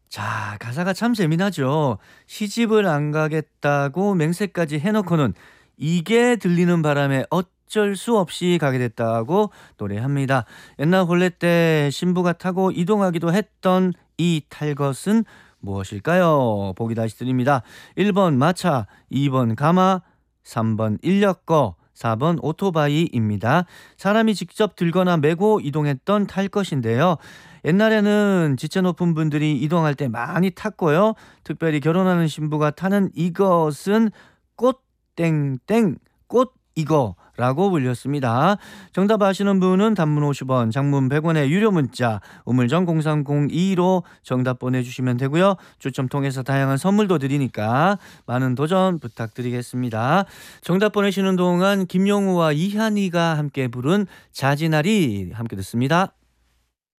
자, 가사가 참 재미나죠. 시집을 안 가겠다고 맹세까지 해놓고는 이게 들리는 바람에 어쩔 수 없이 가게 됐다고 노래합니다. 옛날 혼례 때 신부가 타고 이동하기도 했던 이 탈 것은 무엇일까요? 보기 다시 드립니다. 1번 마차, 2번 가마, 3번 인력거, 4번 오토바이입니다. 사람이 직접 들거나 메고 이동했던 탈 것인데요. 옛날에는 지체 높은 분들이 이동할 때 많이 탔고요. 특별히 결혼하는 신부가 타는 이것은 꽃땡땡 꽃 이거라고 불렸습니다. 정답 아시는 분은 단문 50원, 장문 100원의 유료 문자 우물정 0302로 정답 보내주시면 되고요. 추첨 통해서 다양한 선물도 드리니까 많은 도전 부탁드리겠습니다. 정답 보내시는 동안 김영우와 이한이가 함께 부른 자지나리 함께 듣습니다.